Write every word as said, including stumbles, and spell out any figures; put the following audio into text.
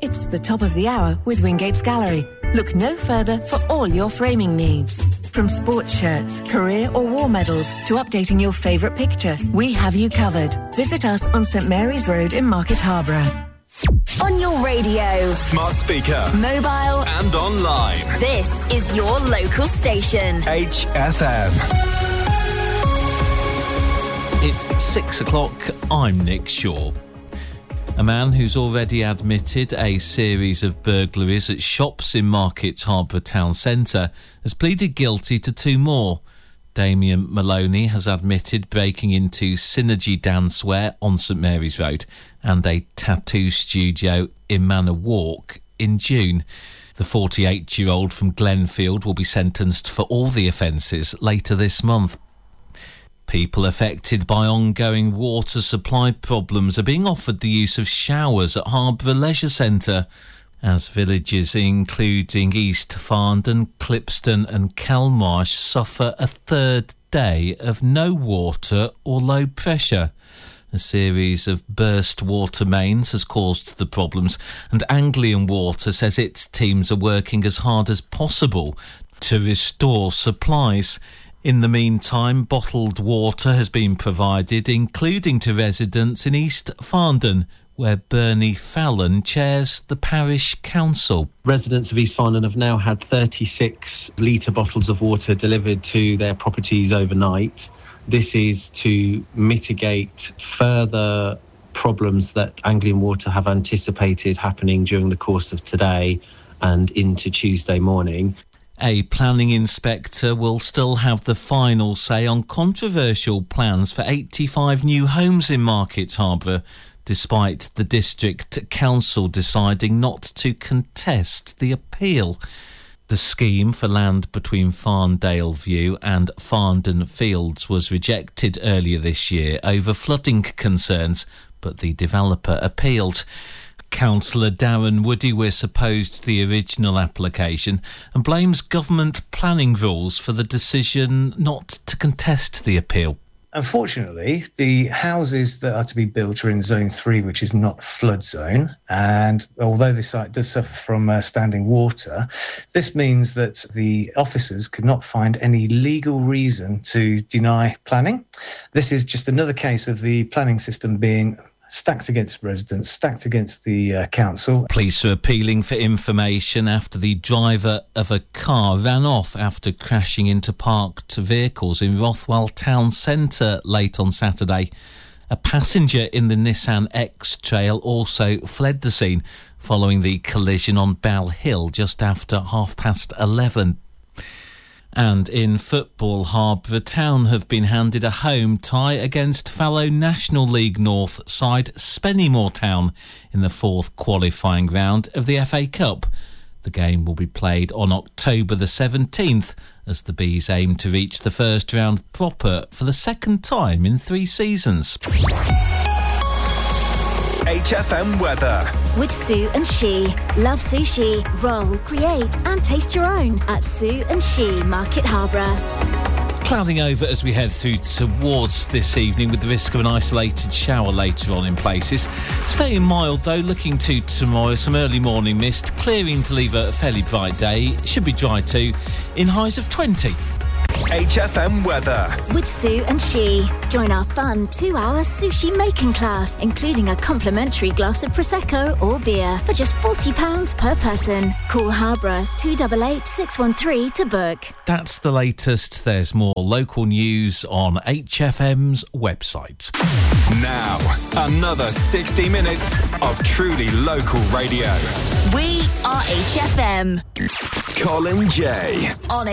It's the top of the hour with Wingate's Gallery. Look no further for all your framing needs. From sports shirts, career or war medals to updating your favourite picture, we have you covered. Visit us on St Mary's Road in Market Harborough. On your radio, smart speaker, mobile and online. This is your local station. H F M. It's six o'clock. I'm Nick Shaw. A man who's already admitted a series of burglaries at shops in Market Harborough Town Centre has pleaded guilty to two more. Damien Maloney has admitted breaking into Synergy Dancewear on St Mary's Road and a tattoo studio in Manor Walk in June. The forty-eight-year-old from Glenfield will be sentenced for all the offences later this month. People affected by ongoing water supply problems are being offered the use of showers at Harborough Leisure Centre, as villages including East Farndon, Clipston and Kelmarsh suffer a third day of no water or low pressure. A series of burst water mains has caused the problems, and Anglian Water says its teams are working as hard as possible to restore supplies. In the meantime, bottled water has been provided, including to residents in East Farndon, where Bernie Fallon chairs the parish council. Residents of East Farndon have now had thirty-six litre bottles of water delivered to their properties overnight. This is to mitigate further problems that Anglian Water have anticipated happening during the course of today and into Tuesday morning. A planning inspector will still have the final say on controversial plans for eighty-five new homes in Market Harborough, despite the district council deciding not to contest the appeal. The scheme for land between Farndale View and Farndon Fields was rejected earlier this year over flooding concerns, but the developer appealed. Councillor Darren Woodywis opposed the original application and blames government planning rules for the decision not to contest the appeal. Unfortunately, the houses that are to be built are in Zone three, which is not flood zone. And although this site does suffer from uh, standing water, this means that the officers could not find any legal reason to deny planning. This is just another case of the planning system being stacked against residents, stacked against the uh, council. Police are appealing for information after the driver of a car ran off after crashing into parked vehicles in Rothwell Town Centre late on Saturday. A passenger in the Nissan X-Trail also fled the scene following the collision on Bell Hill just after half past eleven. And in football, Harborough Town have been handed a home tie against fellow National League North side Spennymoor Town in the fourth qualifying round of the F A Cup. The game will be played on October the seventeenth as the Bees aim to reach the first round proper for the second time in three seasons. H F M weather. With Sue and She. Love sushi. Roll, create and taste your own at Sue and She, Market Harborough. Clouding over as we head through towards this evening with the risk of an isolated shower later on in places. Staying mild though, looking to tomorrow, some early morning mist, clearing to leave a fairly bright day. Should be dry too, in highs of twenty. H F M weather. With Sue and She. Join our fun two-hour sushi making class, including a complimentary glass of Prosecco or beer for just forty pounds per person. Call Harborough two eight eight, six one three to book. That's the latest. There's more local news on H F M's website. Now, another sixty minutes of truly local radio. We are H F M. Colin J. On